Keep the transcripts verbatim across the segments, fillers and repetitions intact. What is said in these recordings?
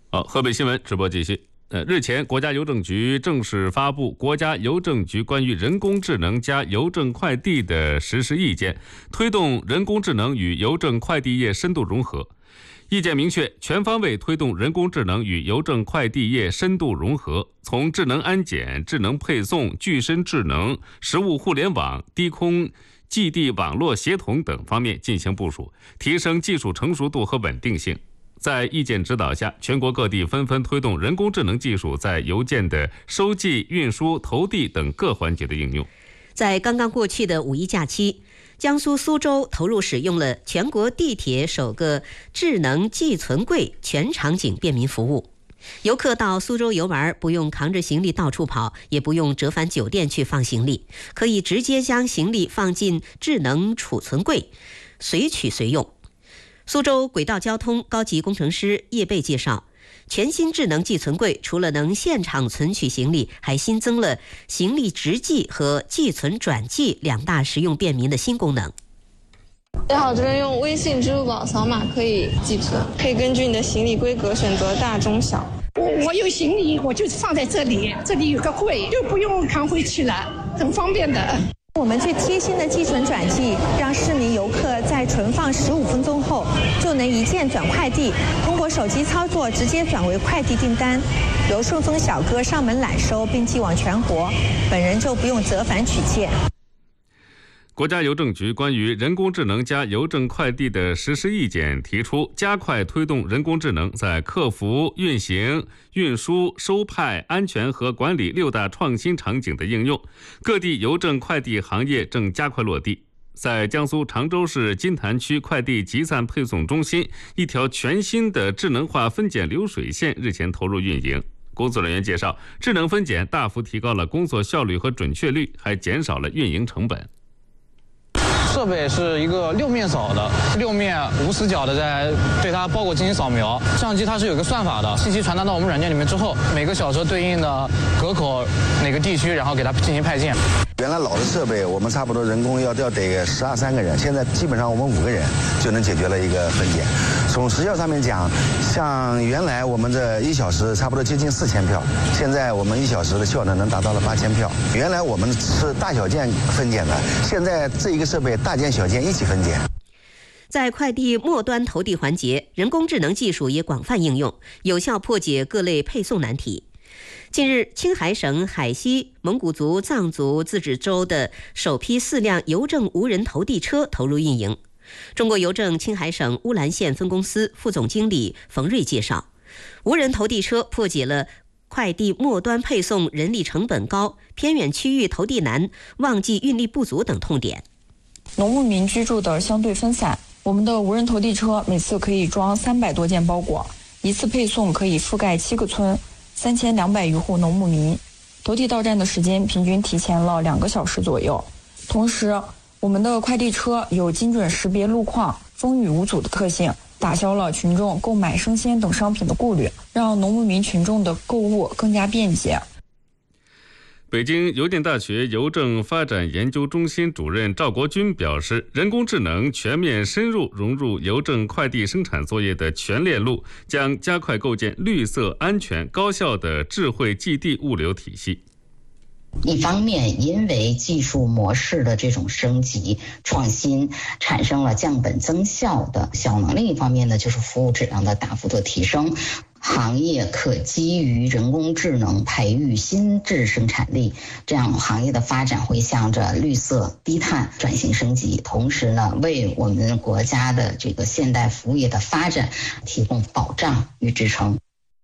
好，河北新闻直播继续。呃，日前，国家邮政局正式发布《国家邮政局关于人工智能加邮政快递的实施意见》，推动人工智能与邮政快递业深度融合。意见明确，全方位推动人工智能与邮政快递业深度融合，从智能安检、智能配送、具身智能、实物互联网、低空基地网络协同等方面进行部署，提升技术成熟度和稳定性。在意见指导下，全国各地纷纷推动人工智能技术在邮件的收寄、运输、投递等各环节的应用。 在刚刚过去的五一假期，江苏苏州投入使用了全国地铁首个智能寄存柜全场景便民服务。游客到苏州游玩，不用扛着行李到处跑，也不用折返酒店去放行李，可以直接将行李放进智能储存柜，随取随用。苏州轨道交通高级工程师叶贝介绍，全新智能寄存柜除了能现场存取行李，还新增了行李直寄和寄存转寄两大实用便民的新功能。 最好就是用微信、支付宝扫码可以寄存，可以根据你的行李规格选择大、中、小。 我我有行李，我就放在这里，这里有个柜，就不用扛回去了，很方便的。 我们最贴心的寄存转寄，让市民游客在存放十五分钟后就能一键转快递，通过手机操作直接转为快递订单，由顺丰小哥上门揽收并寄往全国，本人就不用折返取件。 国家邮政局关于人工智能加邮政快递的实施意见提出，加快推动人工智能在客服、运行、运输、收派、安全和管理六大创新场景的应用。各地邮政快递行业正加快落地。在江苏常州市金坛区快递集散配送中心，一条全新的智能化分拣流水线日前投入运营。工作人员介绍，智能分拣大幅提高了工作效率和准确率，还减少了运营成本。 设备是一个六面扫的，六面无死角的在对它包裹进行扫描。相机它是有个算法的，信息传达到我们软件里面之后，每个小车对应的隔口哪个地区，然后给它进行派件。 原来老的设备我们差不多人工要要得十二三个人，现在基本上我们五个人就能解决了一个分拣。从时效上面讲，像原来我们这一小时差不多接近四千票，现在我们一小时的效能能达到了八千票。原来我们是大小件分拣的，现在这一个设备大件小件一起分拣。 在快递末端投递环节，人工智能技术也广泛应用，有效破解各类配送难题。近日，青海省海西蒙古族藏族自治州的首批四辆邮政无人投递车投入运营。中国邮政青海省乌兰县分公司副总经理冯瑞介绍，无人投递车破解了快递末端配送人力成本高、偏远区域投递难、旺季运力不足等痛点。 农牧民居住的相对分散，我们的无人投递车每次可以装三百多件包裹，一次配送可以覆盖七个村，三千两百余户农牧民，投递到站的时间平均提前了两个小时左右。同时，我们的快递车有精准识别路况、风雨无阻的特性，打消了群众购买生鲜等商品的顾虑，让农牧民群众的购物更加便捷。 北京邮电大学邮政发展研究中心主任赵国军表示，人工智能全面深入融入邮政快递生产作业的全链路，将加快构建绿色、安全、高效的智慧寄递物流体系。 一方面，因为技术模式的这种升级创新，产生了降本增效的效能；另一方面呢，就是服务质量的大幅度提升。行业可基于人工智能培育新质生产力，这样行业的发展会向着绿色低碳转型升级，同时呢，为我们国家的这个现代服务业的发展提供保障与支撑。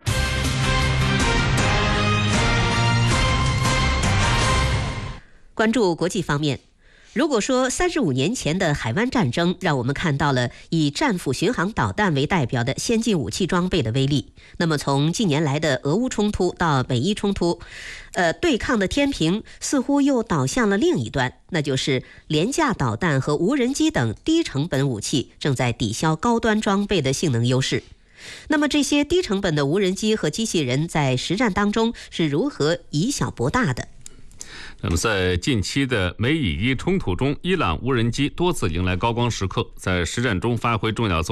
关注国际方面，如果说三十五年前的海湾战争让我们看到了以战斧巡航导弹为代表的先进武器装备的威力，那么从近年来的俄乌冲突到美伊冲突，呃，对抗的天平似乎又倒向了另一端，那就是廉价导弹和无人机等低成本武器正在抵消高端装备的性能优势。那么这些低成本的无人机和机器人在实战当中是如何以小博大的？ 那么在近期的美以伊冲突中，伊朗无人机多次迎来高光时刻，在实战中发挥重要作用。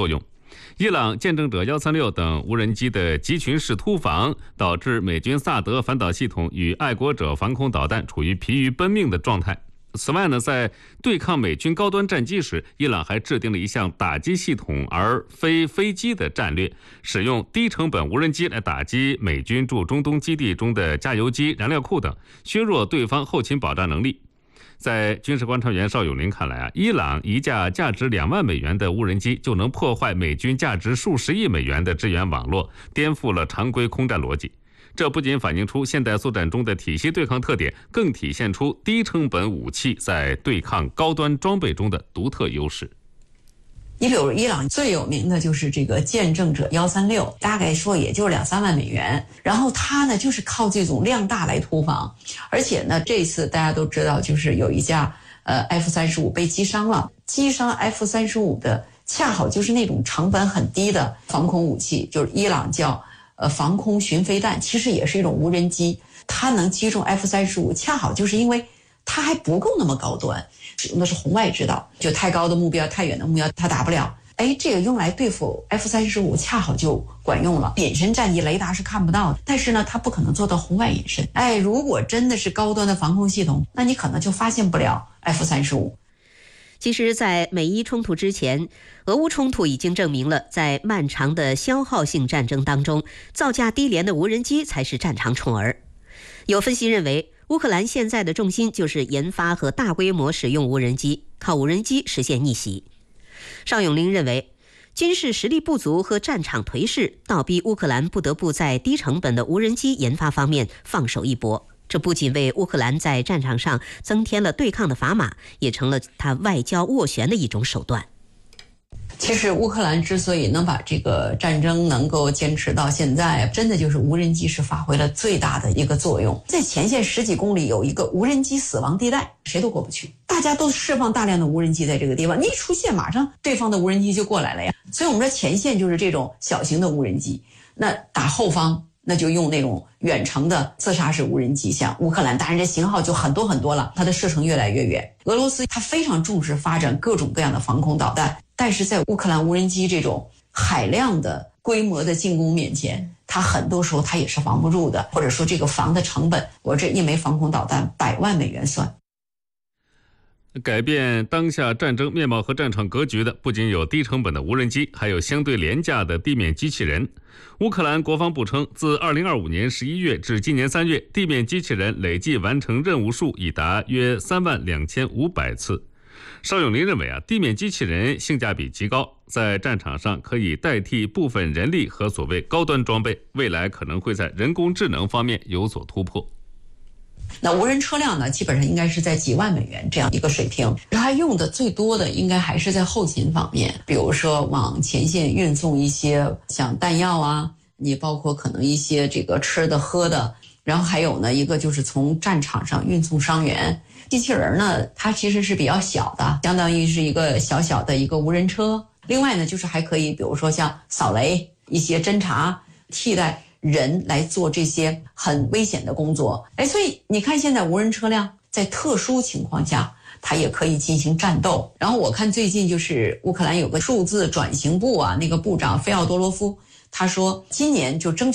伊朗见证者一三六等无人机的集群式突防，导致美军萨德反导系统与爱国者防空导弹处于疲于奔命的状态。此外呢，在对抗美军高端战机时，伊朗还制定了一项打击系统而非飞机的战略，使用低成本无人机来打击美军驻中东基地中的加油机、燃料库等，削弱对方后勤保障能力。在军事观察员邵永林看来啊，伊朗一架价值两万美元的无人机就能破坏美军价值数十亿美元的支援网络，颠覆了常规空战逻辑。这不仅反映出现代作战中的体系对抗特点，更体现出低成本武器在对抗高端装备中的独特优势。 你比如伊朗最有名的就是这个见证者一三六，大概说也就是两三万美元，然后它呢就是靠这种量大来突防，而且呢这次大家都知道，就是有一架呃 F 三十五被击伤了，击伤 F 三十五的恰好就是那种成本很低的防空武器，就是伊朗叫呃防空巡飞弹，其实也是一种无人机，它能击中 F 三十五，恰好就是因为它还不够那么高端，使用的是红外指导，就太高的目标、太远的目标它打不了。哎，这个用来对付 F 三十五恰好就管用了。隐身战机雷达是看不到的，但是呢，它不可能做到红外隐身。哎，如果真的是高端的防空系统，那你可能就发现不了 F 三十五。 其实，在美伊冲突之前，俄乌冲突已经证明了，在漫长的消耗性战争当中，造价低廉的无人机才是战场宠儿。有分析认为，乌克兰现在的重心就是研发和大规模使用无人机，靠无人机实现逆袭。邵永林认为，军事实力不足和战场颓势倒逼乌克兰不得不在低成本的无人机研发方面放手一搏。这不仅为乌克兰在战场上增添了对抗的砝码，也成了他外交斡旋的一种手段。 其实乌克兰之所以能把这个战争能够坚持到现在，真的就是无人机是发挥了最大的一个作用。在前线十几公里有一个无人机死亡地带，谁都过不去，大家都释放大量的无人机在这个地方，你一出现马上对方的无人机就过来了呀。所以我们说前线就是这种小型的无人机，那打后方那就用那种远程的自杀式无人机，像乌克兰当然这型号就很多很多了，它的射程越来越远。俄罗斯它非常重视发展各种各样的防空导弹，但是在乌克兰无人机这种海量的规模的进攻面前，它很多时候它也是防不住的，或者说这个防的成本，我这一枚防空导弹百万美元算。 改变当下战争面貌和战场格局的不仅有低成本的无人机，还有相对廉价的地面机器人。乌克兰国防部称，自二零二五年十一月至今年三月，地面机器人累计完成任务数已达约三万两千五百次。邵永林认为啊，地面机器人性价比极高，在战场上可以代替部分人力和所谓高端装备，未来可能会在人工智能方面有所突破。 那无人车辆呢，基本上应该是在几万美元这样一个水平，它用的最多的应该还是在后勤方面，比如说往前线运送一些像弹药啊，你包括可能一些这个吃的喝的，然后还有呢一个就是从战场上运送伤员。机器人呢，它其实是比较小的，相当于是一个小小的一个无人车。另外呢，就是还可以比如说像扫雷、一些侦察，替代人来做这些很危险的工作。哎，所以你看现在无人车辆在特殊情况下它也可以进行战斗。然后我看最近就是乌克兰有个数字转型部啊，那个部长菲奥多罗夫他说今年就争取